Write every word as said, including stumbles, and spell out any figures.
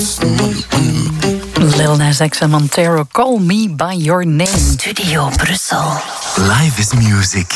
Lil Nas X en Montero, Call Me By Your Name. Studio Brussel. Live is music.